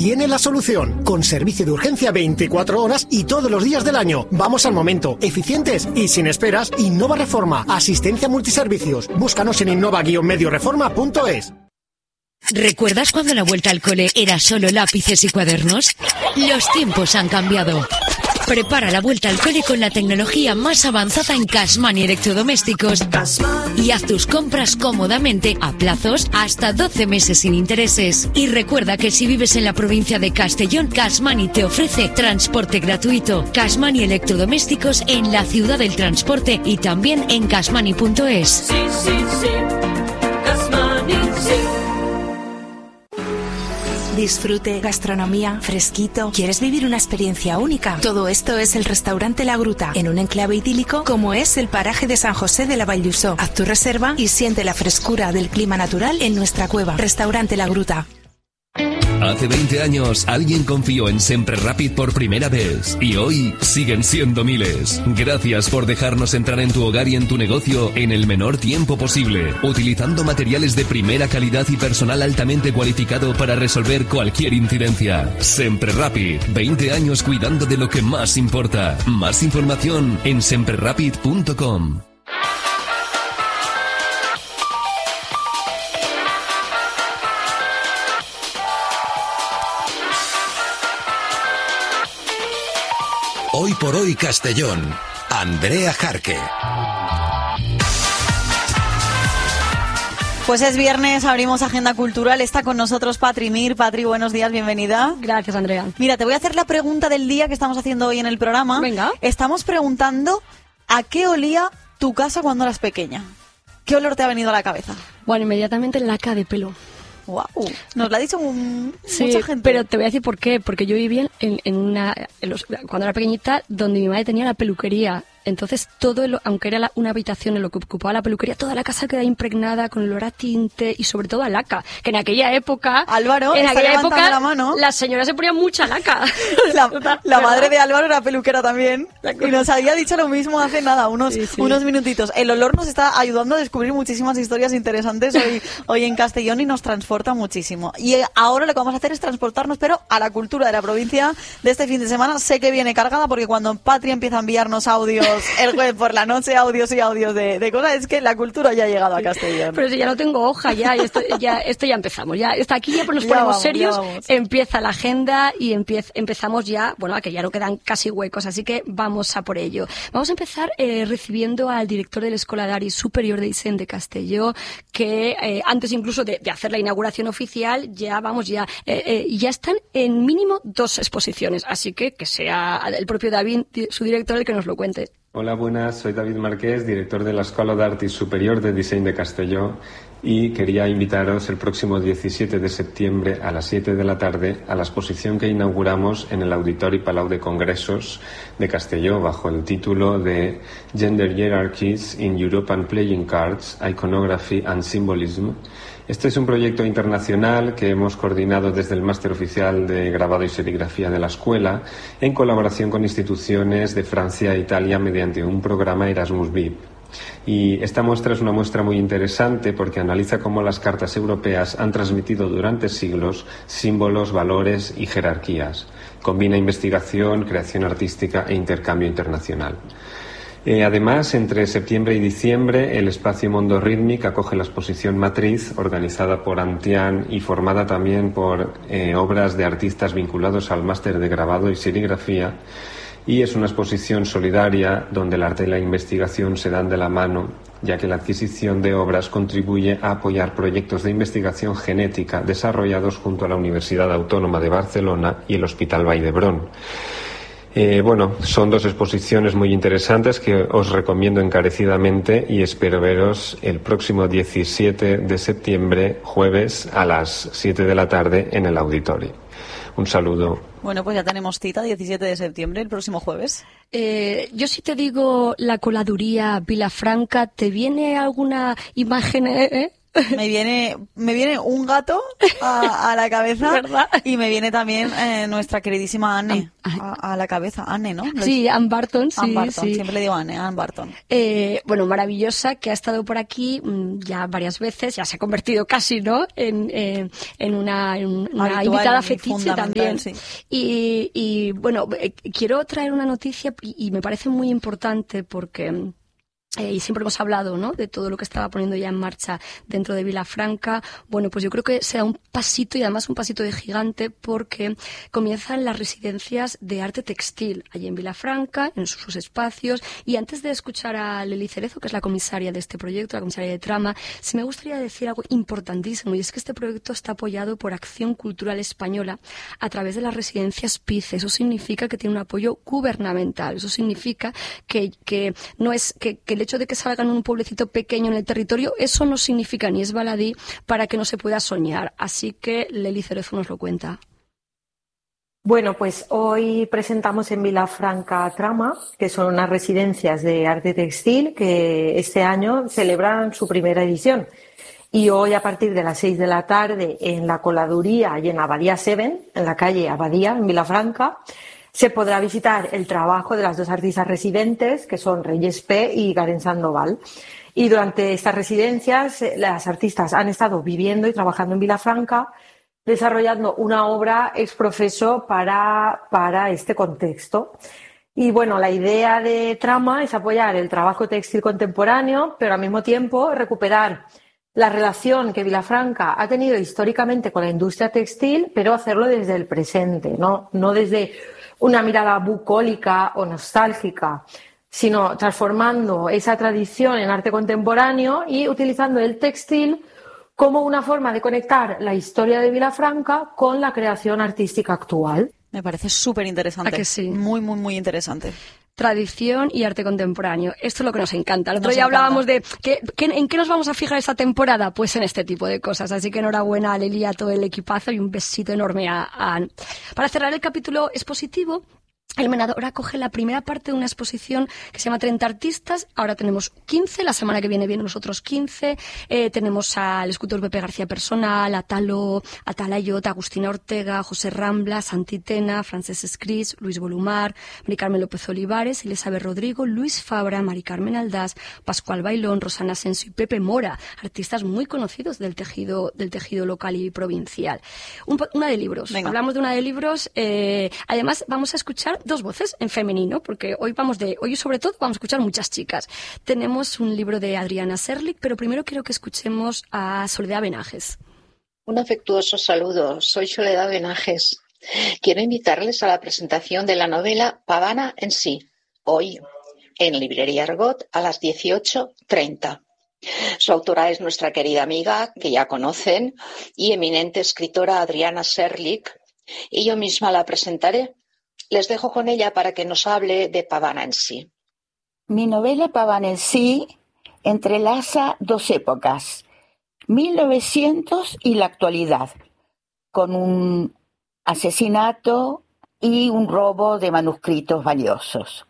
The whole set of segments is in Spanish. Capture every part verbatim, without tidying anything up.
tiene la solución, con servicio de urgencia veinticuatro horas y todos los días del año. Vamos al momento, eficientes y sin esperas. Innova Reforma, asistencia multiservicios. Búscanos en innova guion medio reforma punto es. ¿Recuerdas cuando la vuelta al cole era solo lápices y cuadernos? Los tiempos han cambiado. Prepara la vuelta al cole con la tecnología más avanzada en Cashman y electrodomésticos y haz tus compras cómodamente a plazos hasta doce meses sin intereses. Y recuerda que si vives en la provincia de Castellón, Cashman te ofrece transporte gratuito. Cashman y electrodomésticos en la ciudad del transporte y también en cashmani punto es. Sí, sí, sí. Cashmani, sí. Disfrute, gastronomía, fresquito. ¿Quieres vivir una experiencia única? Todo esto es el restaurante La Gruta, en un enclave idílico como es el paraje de San José de la Vall d'Uixó. Haz tu reserva y siente la frescura del clima natural en nuestra cueva. Restaurante La Gruta. Hace veinte años alguien confió en Sempre Rapid por primera vez y hoy siguen siendo miles. Gracias por dejarnos entrar en tu hogar y en tu negocio en el menor tiempo posible, utilizando materiales de primera calidad y personal altamente cualificado para resolver cualquier incidencia. Sempre Rapid, veinte años cuidando de lo que más importa. Más información en sempre rapid punto com. Hoy por hoy Castellón, Andrea Jarque. Pues es viernes, abrimos Agenda Cultural, está con nosotros Patri Mir. Patri, buenos días, bienvenida. Gracias, Andrea. Mira, te voy a hacer la pregunta del día que estamos haciendo hoy en el programa. Venga. Estamos preguntando ¿a qué olía tu casa cuando eras pequeña? ¿Qué olor te ha venido a la cabeza? Bueno, inmediatamente laca de pelo. Wow, nos lo ha dicho un, sí, mucha gente. Pero te voy a decir por qué. Porque yo vivía en, en una... En los, cuando era pequeñita, donde mi madre tenía la peluquería. Entonces, todo, el, aunque era la, una habitación en lo que ocupaba la peluquería, toda la casa quedaba impregnada con olor a tinte y sobre todo a laca. Que en aquella época... Álvaro, en está aquella levantando época, la mano. las señoras se ponían mucha laca. La, la madre de Álvaro era peluquera también. Y nos había dicho lo mismo hace nada, unos, sí, sí. unos minutitos. El olor nos está ayudando a descubrir muchísimas historias interesantes hoy, hoy en Castellón y nos transporta muchísimo. Y ahora lo que vamos a hacer es transportarnos, pero a la cultura de la provincia de este fin de semana. Sé que viene cargada porque cuando Patria empieza a enviarnos audios el jueves por la noche, audios y audios de, de cosas, es que la cultura ya ha llegado a Castellón. Pero si ya no tengo hoja, ya, esto ya, esto ya empezamos. Ya, está aquí ya pues nos ponemos ya vamos, serios, empieza la agenda y empieza, empezamos ya, bueno, a que ya no quedan casi huecos, así que vamos a por ello. Vamos a empezar eh, recibiendo al director del Escola d'Art Superior de Isen de Castelló, que eh, antes incluso de, de hacer la inauguración oficial, ya vamos, ya, eh, eh, ya están en mínimo dos exposiciones, así que que sea el propio David, su director, el que nos lo cuente. Hola, buenas, soy David Marqués, director de la Escola d'Art Superior de Diseño de Castelló, y quería invitaros el próximo diecisiete de septiembre a las siete de la tarde a la exposición que inauguramos en el Auditori Palau de Congresos de Castelló bajo el título de Gender Hierarchies in European Playing Cards, Iconography and Symbolism. Este es un proyecto internacional que hemos coordinado desde el Máster Oficial de Grabado y Serigrafía de la Escuela en colaboración con instituciones de Francia e Italia mediante un programa Erasmus V I P. Y esta muestra es una muestra muy interesante porque analiza cómo las cartas europeas han transmitido durante siglos símbolos, valores y jerarquías. Combina investigación, creación artística e intercambio internacional. Eh, además, entre septiembre y diciembre, el espacio Mondo Rítmic acoge la exposición Matriz, organizada por Antian y formada también por eh, obras de artistas vinculados al máster de grabado y serigrafía. Y es una exposición solidaria donde el arte y la investigación se dan de la mano, ya que la adquisición de obras contribuye a apoyar proyectos de investigación genética desarrollados junto a la Universidad Autónoma de Barcelona y el Hospital Vall d'Hebron. Eh, bueno, son dos exposiciones muy interesantes que os recomiendo encarecidamente y espero veros el próximo diecisiete de septiembre, jueves, a las siete de la tarde en el auditorio. Un saludo. Bueno, pues ya tenemos cita, diecisiete de septiembre, el próximo jueves. Eh, yo si te digo la coladuría Vilafranca, ¿te viene alguna imagen? Eh, eh? Me viene, me viene un gato a, a la cabeza, ¿verdad? Y me viene también eh, nuestra queridísima Anne a, a la cabeza. Anne, ¿no? Sí, Anne Barton, sí, Anne Barton, sí. Siempre le digo Anne, Anne Barton. Eh, bueno, maravillosa, que ha estado por aquí mmm, ya varias veces, ya se ha convertido casi, ¿no? En, eh, en una, en una Habitual, invitada fetiche también. Sí. Y, y bueno, eh, quiero traer una noticia y, y me parece muy importante porque... Eh, y siempre hemos hablado, ¿no?, de todo lo que estaba poniendo ya en marcha dentro de Vilafranca. Bueno, pues yo creo que se da un pasito, y además un pasito de gigante, porque comienzan las residencias de arte textil allí en Vilafranca, en sus, sus espacios. Y antes de escuchar a Leli Cerezo, que es la comisaria de este proyecto, la comisaria de trama, sí me gustaría decir algo importantísimo, y es que este proyecto está apoyado por Acción Cultural Española a través de las residencias P I C E. Eso significa que tiene un apoyo gubernamental. Eso significa que, que no es que, que el hecho de que salgan en un pueblecito pequeño en el territorio, eso no significa ni es baladí para que no se pueda soñar. Así que Leli Cerezo nos lo cuenta. Bueno, pues hoy presentamos en Vilafranca Trama, que son unas residencias de arte textil que este año celebran su primera edición. Y hoy, a partir de las seis de la tarde, en la coladuría y en Abadía siete, en la calle Abadía, en Vilafranca, se podrá visitar el trabajo de las dos artistas residentes, que son Reyes P. y Karen Sandoval. Y durante estas residencias, las artistas han estado viviendo y trabajando en Vilafranca, desarrollando una obra ex professo para, para este contexto. Y bueno, la idea de Trama es apoyar el trabajo textil contemporáneo, pero al mismo tiempo recuperar la relación que Vilafranca ha tenido históricamente con la industria textil, pero hacerlo desde el presente, no, no desde una mirada bucólica o nostálgica, sino transformando esa tradición en arte contemporáneo y utilizando el textil como una forma de conectar la historia de Vilafranca con la creación artística actual. Me parece súper interesante. ¿A que sí? Muy, muy, muy interesante. Tradición y arte contemporáneo. Esto es lo que nos encanta. El otro Nos día encanta. hablábamos de ¿qué, qué, en qué nos vamos a fijar esta temporada. Pues en este tipo de cosas. Así que enhorabuena a Leli, a todo el equipazo, y un besito enorme a, a Anne. Para cerrar el capítulo expositivo, el Menador acoge la primera parte de una exposición que se llama treinta artistas. Ahora tenemos quince, la semana que viene vienen los otros quince. Eh, tenemos al escultor Pepe García Personal, a Talo, a Talayot, Agustina Ortega, José Rambla, Santi Tena, Francesc Escris, Luis Bolumar, Mari Carmen López Olivares, Elizabeth Rodrigo, Luis Fabra, Mari Carmen Aldás, Pascual Bailón, Rosana Asensio y Pepe Mora, artistas muy conocidos del tejido, del tejido local y provincial. Un, una de libros. Venga. Hablamos de una de libros. Eh, además, vamos a escuchar dos voces en femenino, porque hoy vamos de, hoy sobre todo vamos a escuchar muchas chicas. Tenemos un libro de Adriana Serlich, pero primero quiero que escuchemos a Soledad Benajes. Un afectuoso saludo, soy Soledad Benajes. Quiero invitarles a la presentación de la novela Pavana en sí, hoy en Librería Argot a las dieciocho treinta. Su autora es nuestra querida amiga, que ya conocen, y eminente escritora Adriana Serlich, y yo misma la presentaré. Les dejo con ella para que nos hable de Pavana en sí. Mi novela Pavana en sí entrelaza dos épocas, mil novecientos y la actualidad, con un asesinato y un robo de manuscritos valiosos.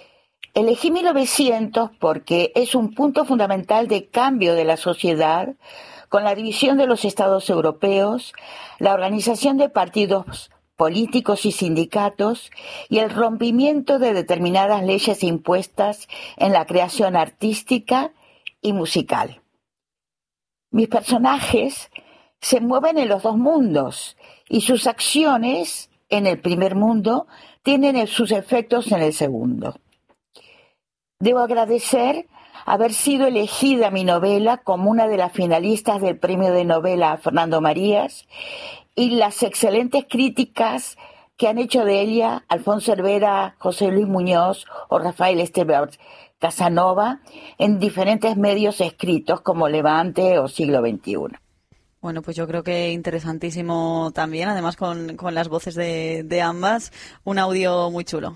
Elegí mil novecientos porque es un punto fundamental de cambio de la sociedad, con la división de los estados europeos, la organización de partidos políticos y sindicatos y el rompimiento de determinadas leyes impuestas en la creación artística y musical. Mis personajes se mueven en los dos mundos y sus acciones en el primer mundo tienen sus efectos en el segundo. Debo agradecer haber sido elegida mi novela como una de las finalistas del Premio de Novela Fernando Marías y las excelentes críticas que han hecho de ella Alfonso Herrera, José Luis Muñoz o Rafael Esteban Casanova en diferentes medios escritos como Levante o Siglo veintiuno. Bueno, pues yo creo que interesantísimo también, además con, con las voces de, de ambas, un audio muy chulo.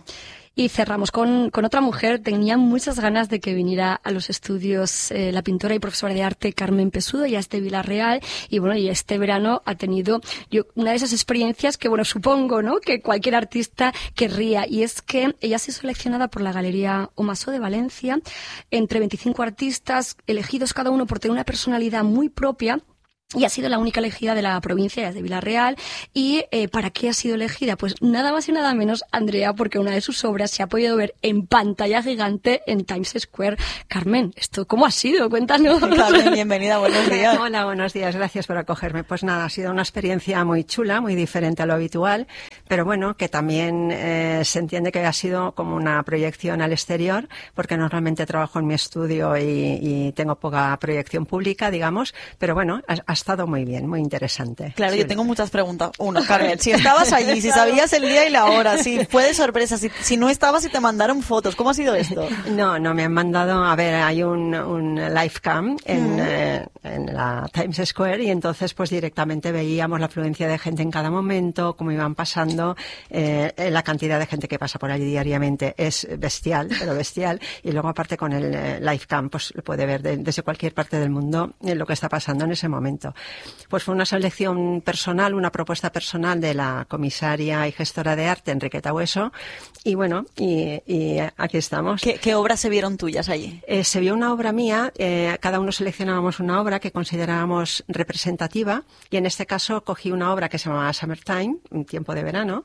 Y cerramos con, con otra mujer. Tenía muchas ganas de que viniera a los estudios eh, la pintora y profesora de arte Carmen Pesudo, ya es de Villarreal, y bueno, y este verano ha tenido yo, una de esas experiencias que, bueno, supongo, ¿no?, que cualquier artista querría, y es que ella ha sido seleccionada por la Galería Omaso de Valencia entre veinticinco artistas, elegidos cada uno por tener una personalidad muy propia. Y ha sido la única elegida de la provincia de Villarreal. ¿Y eh, para qué ha sido elegida? Pues nada más y nada menos, Andrea, porque una de sus obras se ha podido ver en pantalla gigante en Times Square. Carmen, ¿esto cómo ha sido? Cuéntanos. Carmen, bienvenida, buenos días. Hola, buenos días, gracias por acogerme. Pues nada, ha sido una experiencia muy chula, muy diferente a lo habitual, pero bueno, que también eh, se entiende que ha sido como una proyección al exterior, porque normalmente trabajo en mi estudio y, y tengo poca proyección pública, digamos, pero bueno, ha, ha estado muy bien, muy interesante. Claro, sí. Yo tengo muchas preguntas. Uno, Carmen, si estabas allí, si sabías el día y la hora, si fue de sorpresa, si, si no estabas y te mandaron fotos, ¿cómo ha sido esto? No, no me han mandado, a ver, hay un, un live cam en, mm. eh, en la Times Square y entonces pues directamente veíamos la afluencia de gente en cada momento, cómo iban pasando, eh, la cantidad de gente que pasa por allí diariamente es bestial, pero bestial, y luego aparte con el eh, live cam pues lo puede ver de, desde cualquier parte del mundo eh, lo que está pasando en ese momento. Pues fue una selección personal, una propuesta personal de la comisaria y gestora de arte, Enriqueta Hueso, y bueno, y, y aquí estamos. ¿Qué, qué obras se vieron tuyas allí? Eh, se vio una obra mía, eh, cada uno seleccionábamos una obra que considerábamos representativa, y en este caso cogí una obra que se llamaba Summertime, un tiempo de verano,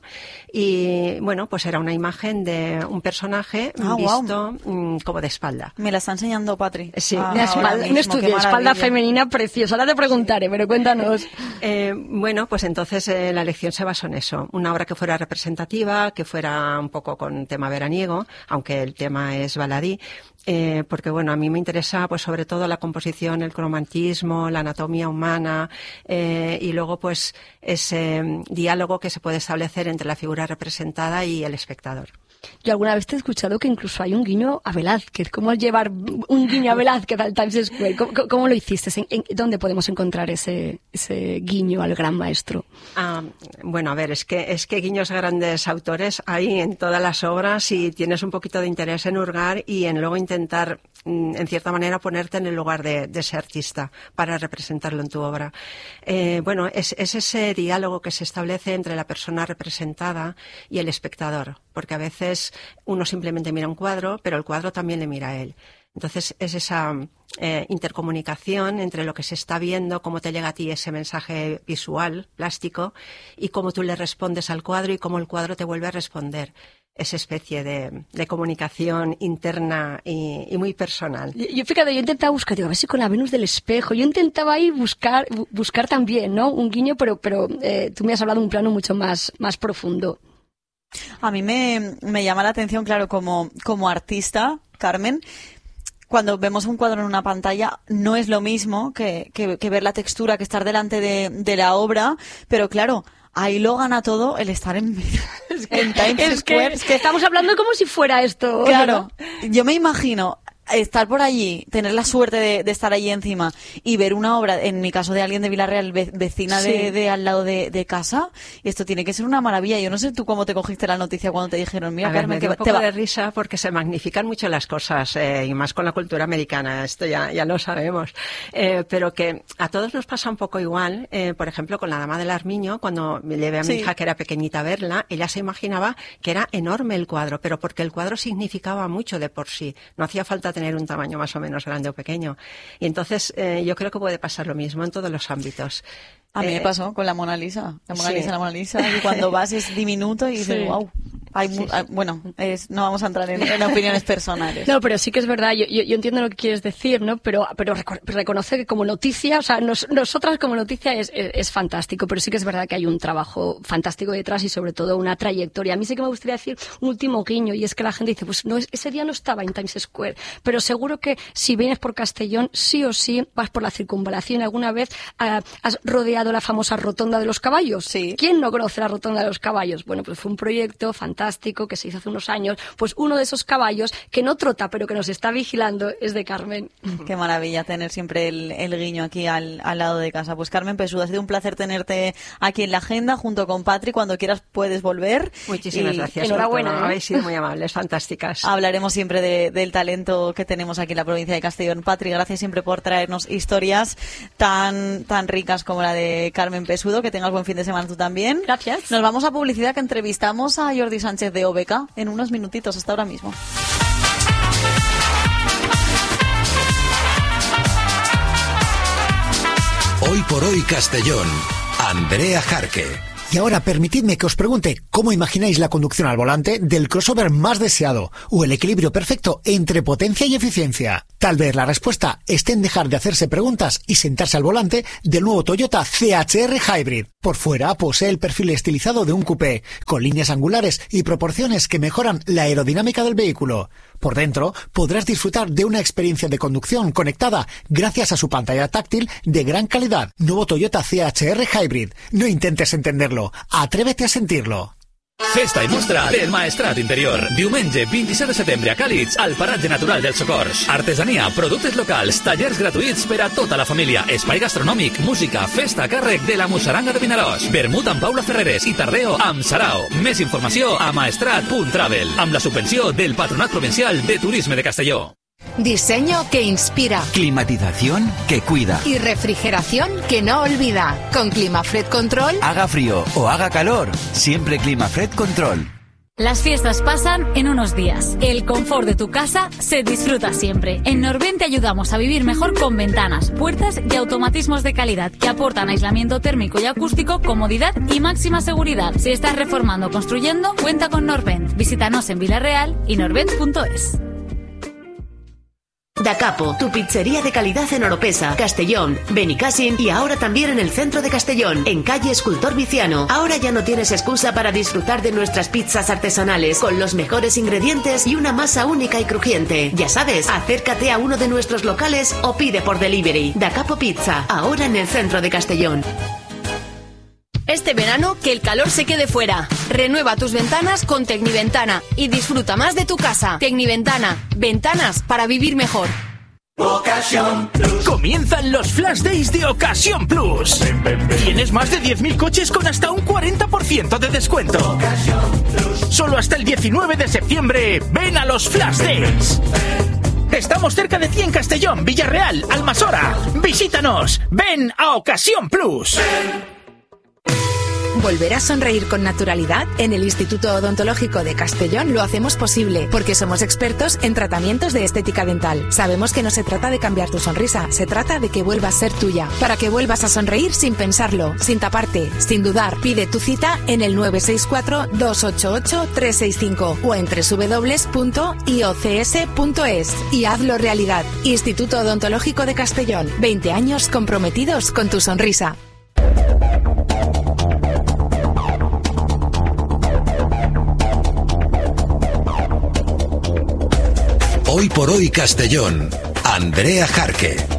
y bueno, pues era una imagen de un personaje ah, visto wow. mm, como de espalda. Me la está enseñando Patri. Sí, ah, la espalda, un estudio de espalda femenina preciosa. Ahora te preguntaré, pero cuéntanos. Eh, bueno, pues entonces eh, la elección se basó en eso. Una obra que fuera representativa, que fuera un poco con tema veraniego, aunque el tema es baladí, eh, porque bueno, a mí me interesa pues sobre todo la composición, el cromatismo, la anatomía humana, eh, y luego pues ese um, diálogo que se puede establecer entre la figura representada y el espectador. Yo alguna vez te he escuchado que incluso hay un guiño a Velázquez. ¿Cómo llevar un guiño a Velázquez al Times Square? ¿Cómo, cómo lo hiciste? ¿En, en, ¿Dónde podemos encontrar ese, ese guiño al gran maestro? Ah, bueno, a ver, es que, es que guiños a grandes autores hay en todas las obras y tienes un poquito de interés en hurgar y en luego intentar, en cierta manera, ponerte en el lugar de, de ese artista para representarlo en tu obra. Eh, bueno, es, es ese diálogo que se establece entre la persona representada y el espectador, porque a veces uno simplemente mira un cuadro, pero el cuadro también le mira a él. Entonces es esa eh, intercomunicación entre lo que se está viendo, cómo te llega a ti ese mensaje visual, plástico, y cómo tú le respondes al cuadro y cómo el cuadro te vuelve a responder. Esa especie de, de comunicación interna y, y muy personal. Yo, yo, fíjate, yo intentaba buscar, digo, a ver si con la Venus del espejo, yo intentaba ahí buscar, buscar también, ¿no? Un guiño, pero, pero eh, tú me has hablado de un plano mucho más, más profundo. A mí me, me llama la atención, claro, como, como artista, Carmen, cuando vemos un cuadro en una pantalla no es lo mismo que, que, que ver la textura, que estar delante de, de la obra, pero claro, ahí lo gana todo el estar en, es que, en Times es Square. Que, es que estamos hablando como si fuera esto. Claro, ¿no? Yo me imagino estar por allí, tener la suerte de, de estar allí encima y ver una obra, en mi caso de alguien de Villarreal, ve, vecina sí. de, de al lado de, de casa, esto tiene que ser una maravilla. Yo no sé tú cómo te cogiste la noticia cuando te dijeron, mira, a ver, Carmen, me dio que un poco te va... de risa porque se magnifican mucho las cosas, eh, y más con la cultura americana, esto ya, ya lo sabemos, eh, pero que a todos nos pasa un poco igual, eh, por ejemplo, con la Dama del Armiño, cuando le llevé a mi sí. hija que era pequeñita a verla, ella se imaginaba que era enorme el cuadro, pero porque el cuadro significaba mucho de por sí, no hacía falta tener un tamaño más o menos grande o pequeño. Y entonces eh, yo creo que puede pasar lo mismo en todos los ámbitos. A mí eh, me pasó con la Mona Lisa. La Mona sí. Lisa, la Mona Lisa. Y cuando vas es diminuto y dices, sí. wow. Hay sí, sí. Bueno, es, no vamos a entrar en, en opiniones personales. No, pero sí que es verdad, yo, yo, yo entiendo lo que quieres decir, ¿no? Pero, pero reconoce que como noticia, o sea, nos, nosotras como noticia es, es, es fantástico, pero sí que es verdad que hay un trabajo fantástico detrás y sobre todo una trayectoria. A mí sí que me gustaría decir un último guiño, y es que la gente dice, pues no, ese día no estaba en Times Square, pero seguro que si vienes por Castellón, sí o sí vas por la circunvalación. ¿Alguna vez uh, has rodeado la famosa Rotonda de los Caballos? Sí. ¿Quién no conoce la Rotonda de los Caballos? Bueno, pues fue un proyecto fantástico fantástico que se hizo hace unos años, pues uno de esos caballos que no trota, pero que nos está vigilando, es de Carmen. Qué maravilla tener siempre el, el guiño aquí al, al lado de casa. Pues Carmen Pesudo, ha sido un placer tenerte aquí en la agenda junto con Patri. Cuando quieras puedes volver. Muchísimas y gracias. Enhorabuena. ¿eh? Habéis sido muy amables, fantásticas. Hablaremos siempre de, del talento que tenemos aquí en la provincia de Castellón. Patri, gracias siempre por traernos historias tan, tan ricas como la de Carmen Pesudo. Que tengas buen fin de semana tú también. Gracias. Nos vamos a publicidad, que entrevistamos a Jordi Sánchez de O B K en unos minutitos. Hasta ahora mismo. Hoy por hoy Castellón, Andrea Jarque. Y ahora permitidme que os pregunte cómo imagináis la conducción al volante del crossover más deseado o el equilibrio perfecto entre potencia y eficiencia. Tal vez la respuesta esté en dejar de hacerse preguntas y sentarse al volante del nuevo Toyota C H R Hybrid. Por fuera posee el perfil estilizado de un coupé, con líneas angulares y proporciones que mejoran la aerodinámica del vehículo. Por dentro podrás disfrutar de una experiencia de conducción conectada gracias a su pantalla táctil de gran calidad. Nuevo Toyota C H R Hybrid. No intentes entenderlo, atrévete a sentirlo. Festa i mostra del Maestrat Interior. Diumenge vint-i-set de setembre a Càlits, al Paratge Natural del Socors. Artesania, productes locals, tallers gratuïts per a tota la família, espai gastronòmic, música, festa a càrrec de la Muixeranga de Vinaròs, vermut amb Paula Ferreres i tardeo amb Sarao. Més informació a maestrat punt travel, amb la subvenció del Patronat Provincial de Turisme de Castelló. Diseño que inspira. Climatización que cuida. Y refrigeración que no olvida. Con Climafred Control. Haga frío o haga calor, siempre Climafred Control. Las fiestas pasan en unos días. El confort de tu casa se disfruta siempre. En Norvent te ayudamos a vivir mejor con ventanas, puertas y automatismos de calidad que aportan aislamiento térmico y acústico, comodidad y máxima seguridad. Si estás reformando o construyendo, cuenta con Norvent. Visítanos en Villarreal y norvent punto es. Da Capo, tu pizzería de calidad en Oropesa, Castellón, Benicàssim y ahora también en el centro de Castellón, en calle Escultor Viciano. Ahora ya no tienes excusa para disfrutar de nuestras pizzas artesanales, con los mejores ingredientes y una masa única y crujiente. Ya sabes, acércate a uno de nuestros locales o pide por delivery. Da Capo Pizza, ahora en el centro de Castellón. Este verano, que el calor se quede fuera. Renueva tus ventanas con Tecniventana y disfruta más de tu casa. Tecniventana, ventanas para vivir mejor. Ocasión Plus. Comienzan los Flash Days de Ocasión Plus. Ven, ven, ven. Tienes más de diez mil coches con hasta un cuarenta por ciento de descuento. Ocasión Plus. Solo hasta el diecinueve de septiembre. Ven a los Flash Days. Estamos cerca de ti en Castellón, Villarreal, Almasora. Visítanos. Ven a Ocasión Plus. Ven. ¿Volver a sonreír con naturalidad? En el Instituto Odontológico de Castellón lo hacemos posible, porque somos expertos en tratamientos de estética dental. Sabemos que no se trata de cambiar tu sonrisa, se trata de que vuelva a ser tuya, para que vuelvas a sonreír sin pensarlo, sin taparte, sin dudar. Pide tu cita en el nueve seis cuatro, dos ocho ocho, tres seis cinco o en doble u doble u doble u punto i o c s punto es y hazlo realidad. Instituto Odontológico de Castellón, veinte años comprometidos con tu sonrisa. Hoy por hoy Castellón, Andrea Jarque.